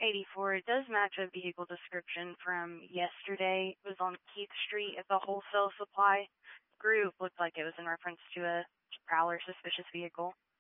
84. It does match a vehicle description from yesterday. It was on Keith Street at the wholesale supply group. Looked like it was in reference to a prowler suspicious vehicle.